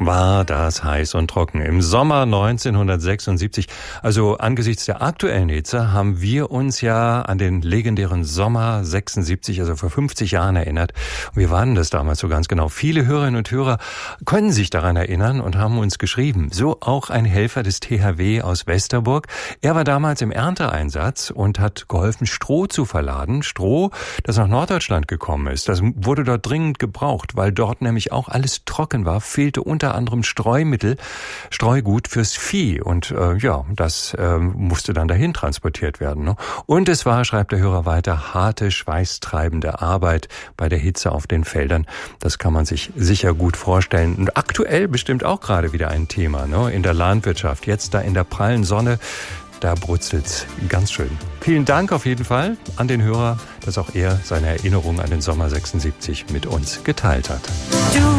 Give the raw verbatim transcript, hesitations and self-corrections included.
War das heiß und trocken. Im Sommer neunzehnhundertsechsundsiebzig, also angesichts der aktuellen Hitze, haben wir uns ja an den legendären Sommer sechsundsiebzig, also vor fünfzig Jahren erinnert. Und wir waren das damals so ganz genau. Viele Hörerinnen und Hörer können sich daran erinnern und haben uns geschrieben. So auch ein Helfer des T H W aus Westerburg. Er war damals im Ernteeinsatz und hat geholfen, Stroh zu verladen. Stroh, das nach Norddeutschland gekommen ist. Das wurde dort dringend gebraucht, weil dort nämlich auch alles trocken war, fehlte unter anderem Streumittel, Streugut fürs Vieh. Und äh, ja, das äh, musste dann dahin transportiert werden. Ne? Und es war, schreibt der Hörer weiter, harte, schweißtreibende Arbeit bei der Hitze auf den Feldern. Das kann man sich sicher gut vorstellen. Und aktuell bestimmt auch gerade wieder ein Thema, ne? In der Landwirtschaft. Jetzt da in der prallen Sonne, da brutzelt's ganz schön. Vielen Dank auf jeden Fall an den Hörer, dass auch er seine Erinnerung an den Sommer sechsundsiebzig mit uns geteilt hat. Du